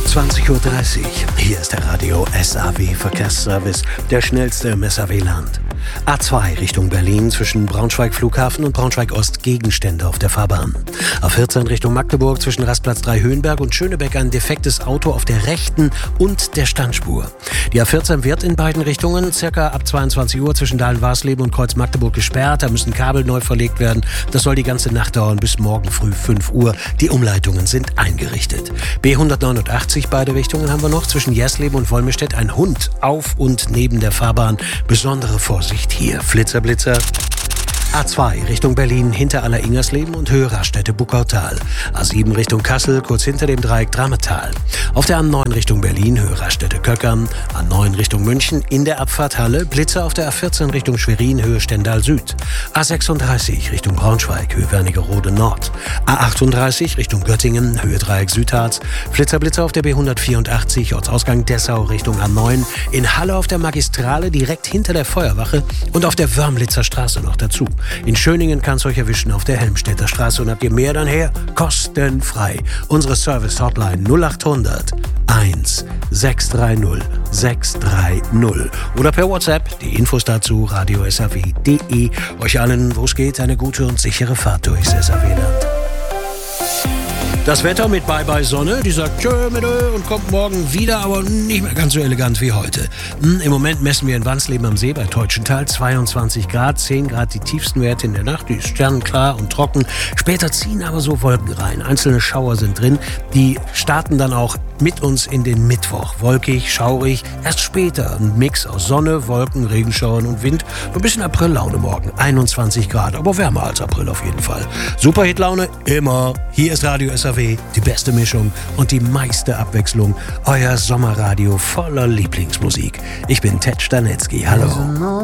20:30 Uhr. Hier ist der Radio SAW Verkehrsservice, der schnellste im SAW-Land. A2 Richtung Berlin zwischen Braunschweig Flughafen und Braunschweig Ost Gegenstände auf der Fahrbahn. A14 Richtung Magdeburg zwischen Rastplatz 3 Höhenberg und Schönebeck ein defektes Auto auf der rechten und der Standspur. Die A14 wird in beiden Richtungen circa ab 22 Uhr zwischen Dahlen-Warsleben und Kreuz Magdeburg gesperrt. Da müssen Kabel neu verlegt werden. Das soll die ganze Nacht dauern bis morgen früh 5 Uhr. Die Umleitungen sind eingerichtet. B189 beide Richtungen haben wir noch. Zwischen Jersleben und Wolmirstedt ein Hund auf und neben der Fahrbahn. Besondere Vorsicht hier. Flitzer. A2 Richtung Berlin hinter Aller-Ingersleben und Höhe Raststätte Buckautal. A7 Richtung Kassel kurz hinter dem Dreieck Drametal. Auf der A9 Richtung Berlin Höhe Raststätte Köckern. A9 Richtung München in der Abfahrt Halle. Blitzer auf der A14 Richtung Schwerin Höhe Stendal Süd. A36 Richtung Braunschweig Höhe Wernigerode Nord. A38 Richtung Göttingen Höhe Dreieck Südharz. Blitzer auf der B184 Ortsausgang Dessau Richtung A9. In Halle auf der Magistrale direkt hinter der Feuerwache und auf der Wörmlitzer Straße noch dazu. In Schöningen kann es euch erwischen auf der Helmstedter Straße. Und habt ihr mehr, dann her, kostenfrei. Unsere Service-Hotline 0800 1 630 630. Oder per WhatsApp, die Infos dazu, radiosaw.de. Euch allen, wo es geht, eine gute und sichere Fahrt durchs SAW-Land. Das Wetter mit Bye-Bye Sonne, die sagt tschö mit Ö und kommt morgen wieder, aber nicht mehr ganz so elegant wie heute. Im Moment messen wir in Wansleben am See bei Teutschenthal 22 Grad, 10 Grad die tiefsten Werte in der Nacht, die ist sternenklar und trocken. Später ziehen aber so Wolken rein, einzelne Schauer sind drin, die starten dann auch mit uns in den Mittwoch. Wolkig, schaurig, erst später ein Mix aus Sonne, Wolken, Regenschauern und Wind. Ein bisschen Aprillaune morgen, 21 Grad, aber wärmer als April auf jeden Fall. Superhitlaune immer. Hier ist Radio SAW, die beste Mischung und die meiste Abwechslung. Euer Sommerradio voller Lieblingsmusik. Ich bin Ted Stanetzky. Hallo.